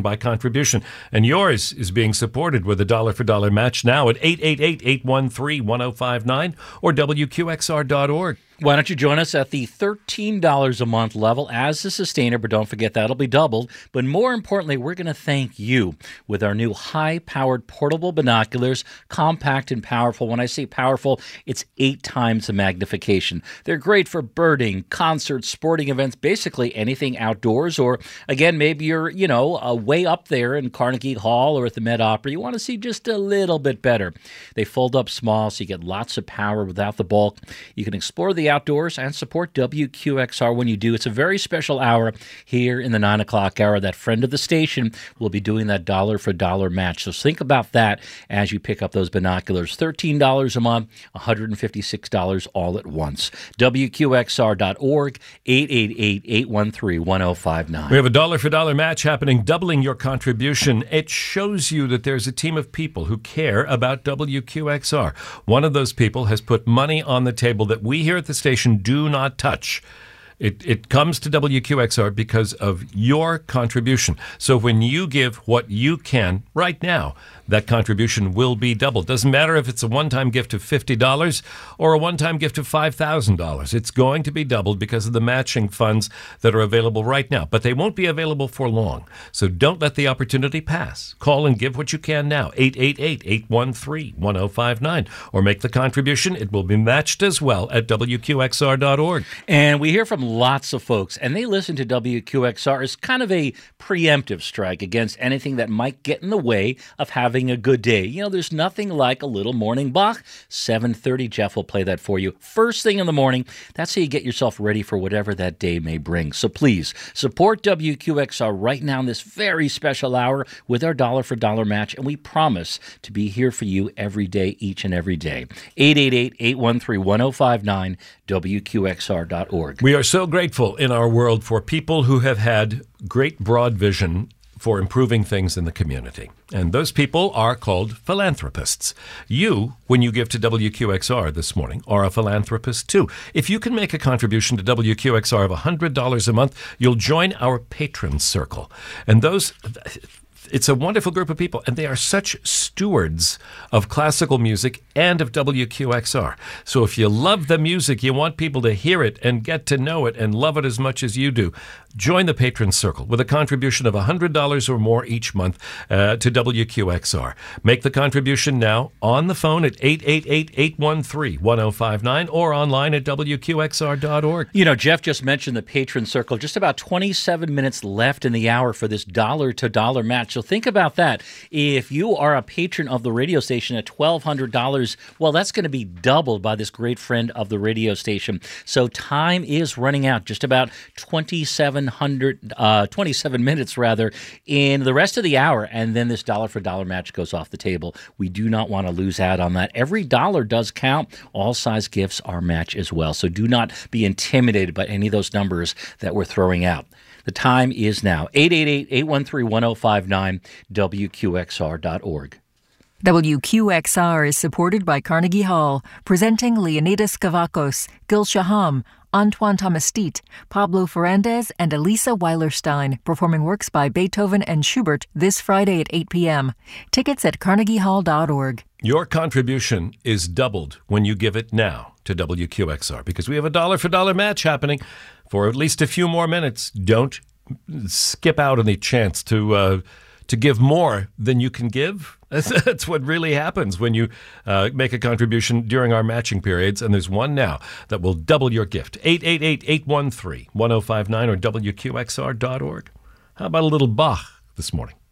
by contribution. And yours is being supported with a dollar-for-dollar match now at 888-813-1059 or WQXR.org. Why don't you join us at the $13 a month level as a sustainer, but don't forget that'll be doubled. But more importantly, we're going to thank you with our new high-powered portable binoculars, compact and powerful. When I say powerful, it's 8 times the magnification. They're great for birding, concerts, sporting events, basically anything outdoors. Or, again, maybe you're, way up there in Carnegie Hall or at the Met Opera. You want to see just a little bit better. They fold up small, so you get lots of power without the bulk. You can explore the outdoors and support WQXR when you do. It's a very special hour here in the 9 o'clock hour. That friend of the station will be doing that dollar-for-dollar match. So think about that as you pick up those binoculars. $13 a month, $156 all at once. WQXR.org, 888-813-1059. We have a dollar-for-dollar match happening, doubling your contribution. It shows you that there's a team of people who care about WQXR. One of those people has put money on the table that we here at the station do not touch. It comes to WQXR because of your contribution. So when you give what you can right now, that contribution will be doubled. Doesn't matter if it's a one-time gift of $50 or a one-time gift of $5,000. It's going to be doubled because of the matching funds that are available right now. But they won't be available for long. So don't let the opportunity pass. Call and give what you can now. 888-813-1059. Or make the contribution. It will be matched as well at WQXR.org. And we hear from lots of folks, and they listen to WQXR as kind of a preemptive strike against anything that might get in the way of having a good day. There's nothing like a little morning Bach. 7:30, Jeff will play that for you. First thing in the morning, that's how you get yourself ready for whatever that day may bring. So please, support WQXR right now in this very special hour with our dollar-for-dollar match, and we promise to be here for you every day, each and every day. 888-813-1059, WQXR.org. We are so grateful in our world for people who have had great broad vision for improving things in the community. And those people are called philanthropists. You, when you give to WQXR this morning, are a philanthropist too. If you can make a contribution to WQXR of $100 a month, you'll join our Patron Circle. And it's a wonderful group of people, and they are such stewards of classical music and of WQXR. So if you love the music, you want people to hear it and get to know it and love it as much as you do, join the Patron Circle with a contribution of $100 or more each month to WQXR. Make the contribution now on the phone at 888-813-1059 or online at WQXR.org. Jeff just mentioned the Patron Circle. Just about 27 minutes left in the hour for this dollar-to-dollar match. So think about that. If you are a patron of the radio station at $1,200, well, that's going to be doubled by this great friend of the radio station. So time is running out. Just about 27 minutes in the rest of the hour, and then this dollar-for-dollar match goes off the table. We do not want to lose out on that. Every dollar does count. All size gifts are matched as well. So do not be intimidated by any of those numbers that we're throwing out. The time is now 888-813-1059, WQXR.org. WQXR is supported by Carnegie Hall, presenting Leonidas Kavakos, Gil Shaham, Antoine Tomastit, Pablo Ferrandez, and Elisa Weilerstein, performing works by Beethoven and Schubert this Friday at 8 p.m. Tickets at carnegiehall.org. Your contribution is doubled when you give it now to WQXR because we have a dollar-for-dollar match happening for at least a few more minutes. Don't skip out on the chance to give more than you can give. That's what really happens when you make a contribution during our matching periods, and there's one now that will double your gift. 888-813-1059 or WQXR.org. How about a little Bach this morning?